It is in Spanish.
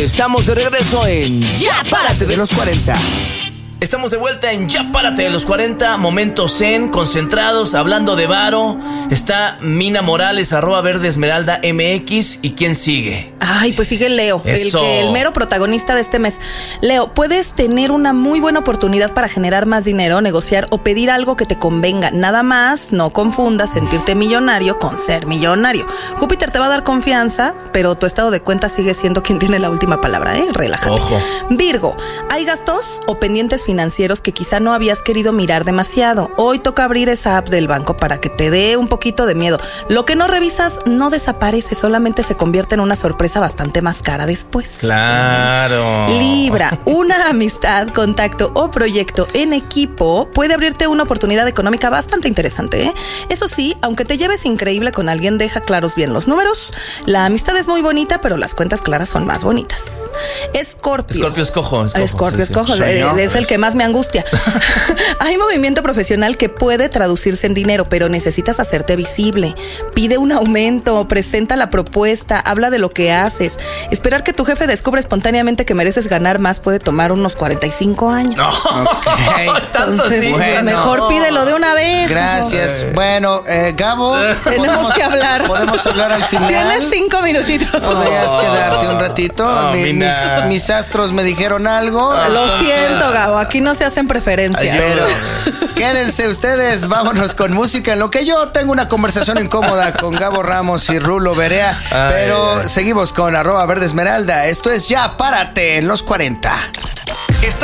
Estamos de regreso en Ya Párate de los 40. Estamos de vuelta en Ya Párate de los 40, momentos zen, concentrados, hablando de varo. Está Mina Morales, @verdesmeralda_mx. ¿Y quién sigue? Ay, pues sigue Leo, Eso. el mero protagonista de este mes. Leo, puedes tener una muy buena oportunidad para generar más dinero, negociar o pedir algo que te convenga. Nada más, no confundas sentirte millonario con ser millonario. Júpiter te va a dar confianza, pero tu estado de cuenta sigue siendo quien tiene la última palabra, Relájate. Ojo. Virgo, hay gastos o pendientes financieros que quizá no habías querido mirar demasiado. Hoy toca abrir esa app del banco para que te dé un poquito de miedo. Lo que no revisas no desaparece, solamente se convierte en una sorpresa bastante más cara después. Claro. Libra, una amistad, contacto o proyecto en equipo puede abrirte una oportunidad económica bastante interesante, Eso sí, aunque te lleves increíble con alguien, deja claros bien los números. La amistad es muy bonita, pero las cuentas claras son más bonitas. Escorpio, Escojo. Escorpio, Sí. escojo. Es el que más me angustia. Hay movimiento profesional que puede traducirse en dinero, pero necesitas hacerte visible. Pide un aumento, presenta la propuesta, habla de lo que haces. Esperar que tu jefe descubra espontáneamente que mereces ganar más puede tomar unos 45 años. No. Okay. Entonces, Bueno. mejor pídelo de una vez. Gracias. Bueno, Gabo, Tenemos que hablar. ¿Podemos hablar al final? Tienes 5 minutitos. ¿Podrías quedarte un ratito? No, Mina. Mis astros me dijeron algo. Lo entonces- siento, Gabo, aquí no se hacen preferencias. Pero quédense ustedes, vámonos con música. En lo que yo tengo una conversación incómoda con Gabo Ramos y Rulo Berea. Pero seguimos con @verdesmeralda. Esto es Ya Párate en los 40.